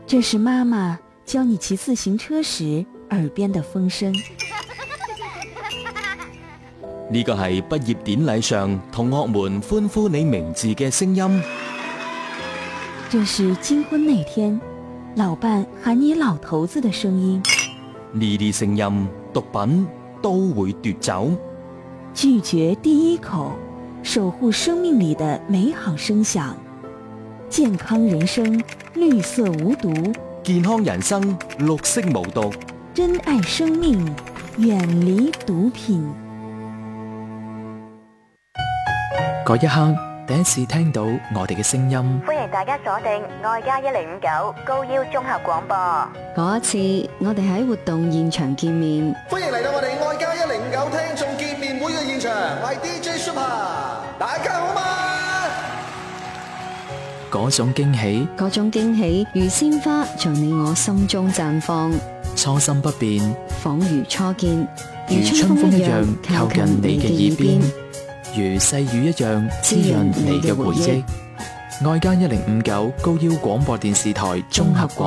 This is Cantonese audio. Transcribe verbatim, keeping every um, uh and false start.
这是媽媽教你騎自行車時耳邊的風聲。 呢個係畢業典禮上同學們歡呼你名字嘅聲音。 這是金婚那天老伴喊你老頭子的聲音。 呢啲聲音毒品都會奪走。 拒絕第一口，守護生命裡的美好聲響。健康人生，綠色無毒。 健康人生，綠色無毒。 珍愛生命，遠離毒品。 嗰一刻，第一次聽到我哋嘅聲音。 歡迎大家鎖定愛家一零五九高腰綜合廣播。 嗰一次，我哋喺活動現場見面。 歡迎嚟到我哋愛家一零五九聽眾見面會嘅現場，我係 D J Super， 大家好嘛？ 嗰種驚喜， 嗰種驚喜如鮮花在你我心中綻放， 初心不變， 仿如初見， 如春風一樣靠近你嘅耳邊，如細雨一樣滋潤你嘅回憶。愛家一零五九高腰廣播電視台綜合廣